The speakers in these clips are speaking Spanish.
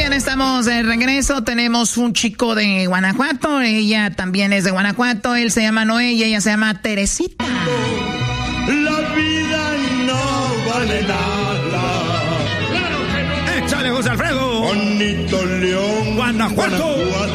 bien, estamos de regreso. Tenemos un chico de Guanajuato. Ella también es de Guanajuato. Él se llama Noé y ella se llama Teresita. La vida no vale nada. ¡Claro que no! ¡Échale, José Alfredo! Bonito León, Guanajuato.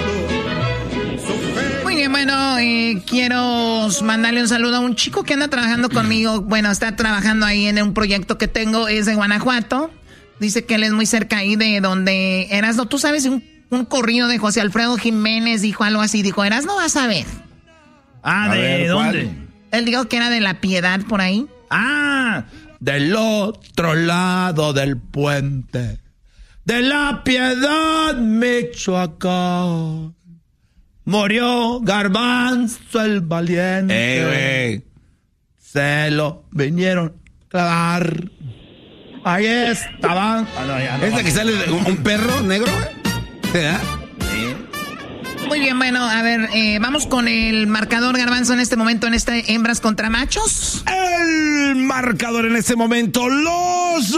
Muy bien, bueno, quiero mandarle un saludo a un chico que anda trabajando conmigo. Bueno, está trabajando ahí en un proyecto que tengo. Es de Guanajuato. Dice que él es muy cerca ahí de donde Erasmo. Tú sabes, un corrido de José Alfredo Jiménez dijo algo así. Dijo, Erasmo, vas a ver. Ah, ¿de dónde? Él dijo que era de La Piedad, por ahí. Ah, del otro lado del puente. De La Piedad, Michoacán. Murió Garbanzo el valiente. Se lo vinieron a clavar. Ahí estaban. ¿Es la que sale un perro negro? ¿Verdad? Sí. Muy bien, bueno, a ver, vamos con el marcador, Garbanzo, en este momento, en este hembras contra machos. El marcador en este momento, los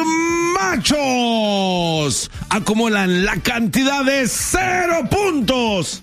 machos acumulan la cantidad de 0 puntos.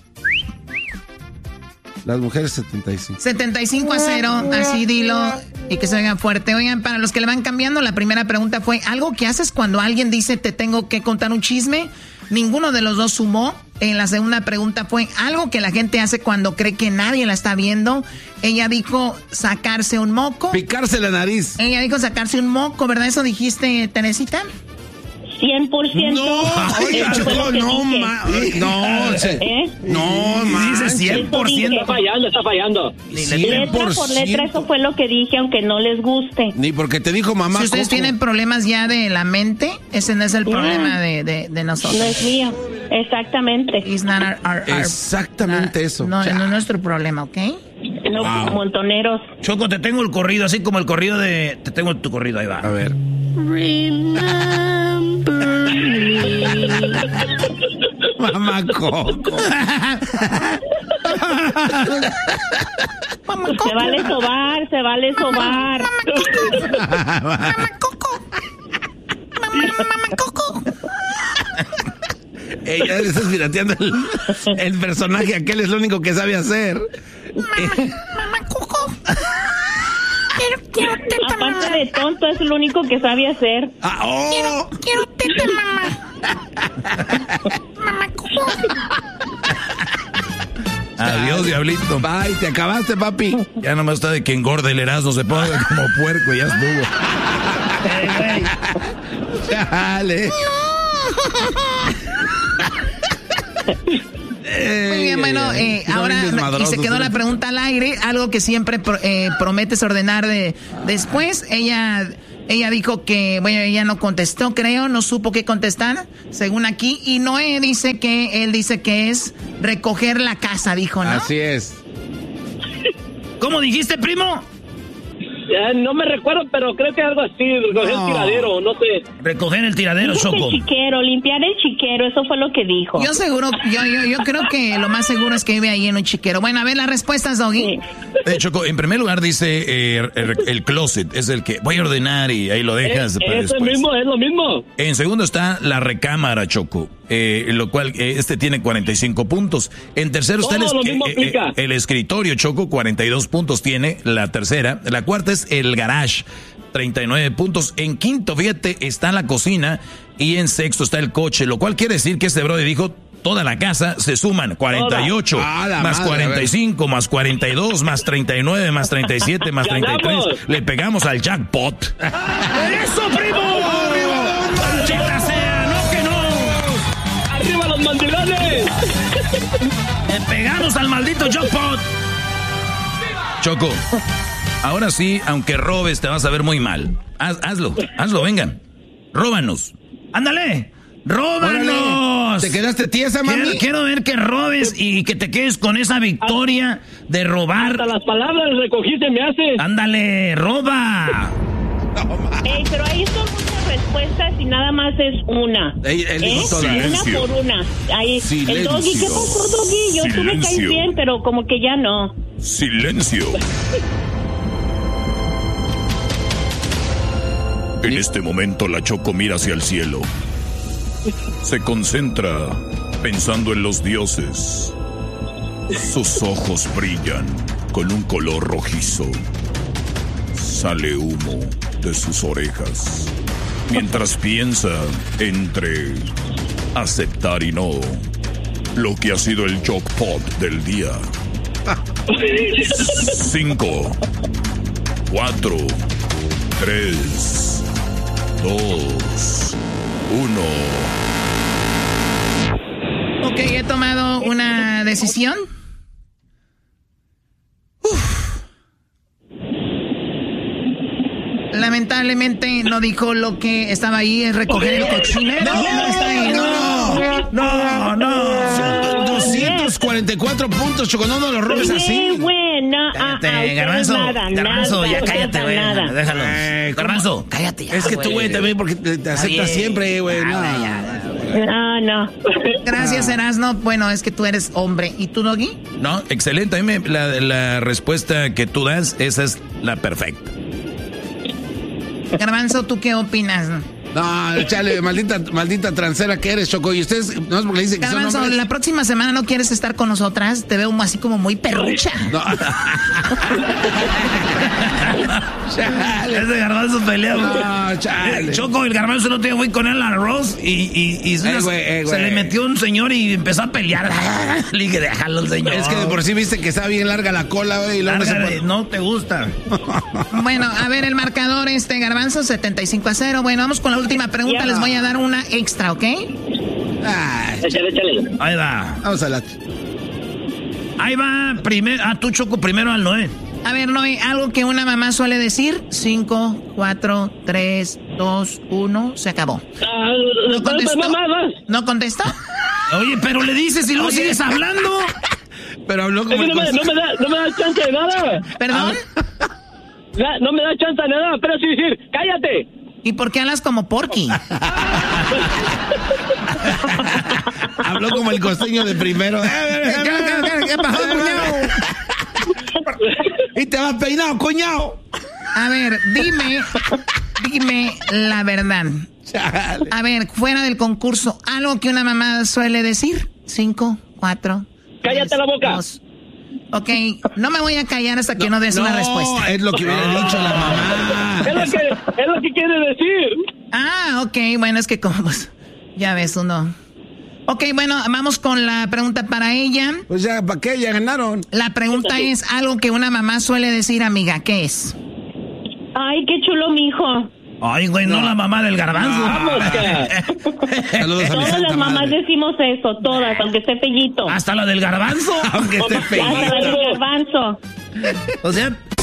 Las mujeres 75. 75-0, así dilo y que se oigan fuerte. Oigan, para los que le van cambiando, la primera pregunta fue, ¿algo que haces cuando alguien dice te tengo que contar un chisme? Ninguno de los dos sumó. En la segunda pregunta fue, ¿algo que la gente hace cuando cree que nadie la está viendo? Ella dijo sacarse un moco. Picarse la nariz. Ella dijo sacarse un moco, ¿verdad? ¿Eso dijiste, Teresita? 100%. No, dice 100%. Está fallando. Letra por letra, eso fue lo que dije, aunque no les guste. Ni porque te dijo mamá. Si ustedes tienen problemas ya de la mente, ese no es el problema de nosotros. No es mío, exactamente. Exactamente eso. No, no es nuestro problema, ¿ok? No, montoneros. Choco, te tengo el corrido, así como el corrido de... Te tengo tu corrido, ahí va. A ver. Mamá Coco. Se vale sobar, se vale sobar. Mamá Coco. Mamá Coco. Ella le está pirateando el personaje, aquel es lo único que sabe hacer. Mamá Coco. Quiero teta, mamá. Aparte de tonto, es lo único que sabe hacer. Quiero teta, mamá. Mamá Coco. Adiós, diablito. Bye, te acabaste, papi. Ya nomás está de que engorde el Erasmo, se pone como puerco y ya estuvo. Dale. Muy bien, bueno, ahora y se quedó la pregunta al aire, algo que siempre prometes ordenar después. Ella dijo que, bueno, ella no contestó, creo, no supo qué contestar, según aquí. Y Noé dice que, él dice que es recoger la casa, dijo, ¿no? Así es. ¿Cómo dijiste, primo? No me recuerdo, pero creo que algo así, recoger el tiradero, no sé. Recoger el tiradero, Choco. El chiquero, limpiar el chiquero, eso fue lo que dijo. Yo creo que lo más seguro es que vive ahí en un chiquero. Bueno, a ver las respuestas, Doggy. Sí. Choco, en primer lugar dice el closet, es el que voy a ordenar y ahí lo dejas. Es lo mismo. En segundo está la recámara, Choco, lo cual tiene 45 puntos. En tercero está el escritorio, Choco, 42 puntos tiene la tercera. La cuarta es el garage, 39 puntos. En quinto, fíjate, está la cocina. Y en sexto está el coche, lo cual quiere decir que este brother dijo toda la casa se suman 48, más 45, más 42, más 39, más 37, más 33. Le pegamos al jackpot. ¡Eso, primo! ¡Maldita sea! ¡No que no! ¡Arriba los mandilones! Le pegamos al maldito jackpot. Choco, ahora sí, aunque robes, te vas a ver muy mal. Hazlo, vengan. Róbanos. ¡Ándale! ¡Róbanos! ¿Te quedaste tiesa, mami? Quiero ver que robes y que te quedes con esa victoria de robar. Hasta las palabras recogiste me haces. ¡Ándale, roba! Pero ahí son muchas respuestas y nada más es una. Una por una. Ahí, el Doggy, ¿qué pasó, Doggy? Tú me caes bien, pero como que ya no. Silencio. En este momento la Choco mira hacia el cielo Se concentra pensando en los dioses. Sus ojos brillan con un color rojizo. Sale humo de sus orejas. Mientras piensa entre aceptar y no lo que ha sido el jackpot del día. 5, 4, 3, 2, 1. Ok, he tomado una decisión. Lamentablemente no dijo lo que estaba ahí, es recoger el cochinero. No. 244 puntos, Choco, no los robes así. Cállate, Garbanzo, ya cállate, güey. Déjalo. Garbanzo, cállate ya. Es que tú, güey, también porque te aceptas siempre, güey. No. Gracias, Erasno. Bueno, es que tú eres hombre. ¿Y tú, Doggy? No, excelente. A mí la respuesta que tú das, esa es la perfecta. Garbanzo, ¿tú qué opinas? No, chale, maldita transera que eres, Choco. Y ustedes, no es porque dicen que Garbanzo, son hombres. la próxima semana no quieres estar con nosotras. Te veo así como muy perrucha. No. Chale. Ese Garbanzo pelea. No, chale. Choco, el Garbanzo no te fui con él al arroz y se le metió un señor y empezó a pelear. Le dije, déjalo al señor. Es que de por sí viste que está bien larga la cola, güey. No te gusta. Bueno, a ver, el marcador Garbanzo, 75-0. Bueno, vamos con la última pregunta. Yeah. Les voy a dar una extra, ¿ok? Échale. Ahí va. Vamos a la... Ahí va. Tú, Choco, primero al Noé. A ver, Noé, algo que una mamá suele decir. 5, 4, 3, 2, 1. Se acabó. ¿No contestó? ¿No contestó? Oye, pero le dices y luego sigues hablando. Pero habló como... no me da chance de nada. ¿Perdón? No me da chance de nada, pero sí decir, cállate. ¿Y por qué hablas como Porky? Habló como el costeño de primero. ¿Qué pasó, cuñado? Y te vas peinado, cuñado. A ver, dime la verdad. Chale. A ver, fuera del concurso, algo que una mamá suele decir. 5, 4. Cállate la boca. 2. Ok, no me voy a callar hasta que no des una respuesta. Es lo que hubiera dicho la mamá. Es lo que quiere decir. Ok, bueno, es que como pues, ya ves uno. Ok, bueno, vamos con la pregunta para ella. Pues ya, ¿para qué? Ya ganaron. La pregunta es algo que una mamá suele decir, amiga, ¿qué es? Ay, qué chulo, mijo. Ay, güey, no la mamá del Garbanzo. Vamos, Saludos a todas las mamás decimos eso, todas, aunque esté pellito. ¿Hasta la del Garbanzo? Aunque esté Hasta la del Garbanzo. O sea,